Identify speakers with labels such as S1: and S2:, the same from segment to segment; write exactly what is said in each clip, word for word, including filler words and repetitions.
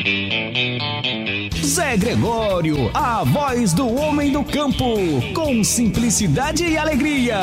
S1: Zé Gregório, a voz do homem do campo, com simplicidade e alegria.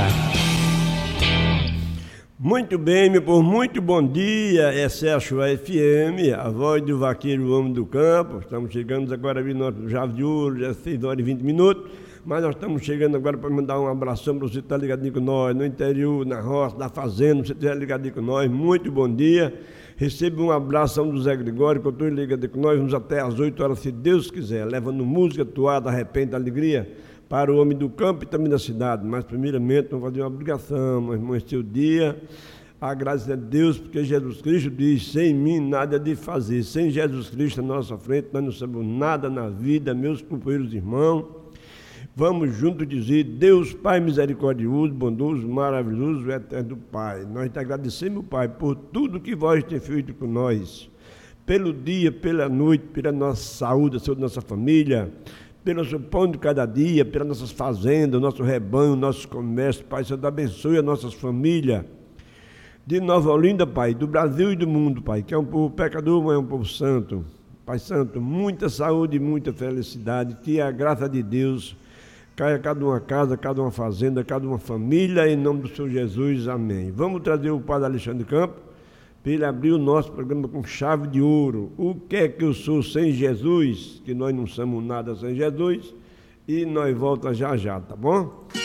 S2: Muito bem, meu povo, muito bom dia, Excelsior F M, a voz do vaqueiro, o homem do campo. Estamos chegando agora ali no Jave de Ouro, já é seis horas e vinte minutos, mas nós estamos chegando agora para mandar um abração para você que está ligadinho com nós, no interior, na roça, na fazenda, você estiver ligadinho com nós, muito bom dia. Receba um abração do Zé Gregório, que eu estou ligado com nós, vamos até às oito horas, se Deus quiser, levando música, toada, arrepende, alegria para o homem do campo e também da cidade. Mas primeiramente vamos fazer uma obrigação, meu irmão, este é o dia, agradecer a Deus, porque Jesus Cristo diz, sem mim nada de fazer, sem Jesus Cristo na nossa frente, nós não sabemos nada na vida, meus companheiros e irmãos. Vamos juntos dizer, Deus Pai misericordioso, bondoso, maravilhoso, eterno Pai. Nós te agradecemos, Pai, por tudo que vós tem feito com nós, pelo dia, pela noite, pela nossa saúde, a saúde da nossa família, pelo nosso pão de cada dia, pelas nossas fazendas, nosso rebanho, nossos comércios. Pai, Senhor, abençoe as nossas famílias de Nova Olinda, Pai, do Brasil e do mundo, Pai, que é um povo pecador, mas é um povo santo. Pai Santo, muita saúde e muita felicidade, que a graça de Deus caia cada uma casa, cada uma fazenda, cada uma família, em nome do Senhor Jesus, amém. Vamos trazer o Padre Alexandre Campos, para ele abrir o nosso programa com chave de ouro. O que é que eu sou sem Jesus? Que nós não somos nada sem Jesus, e nós voltamos já já, tá bom?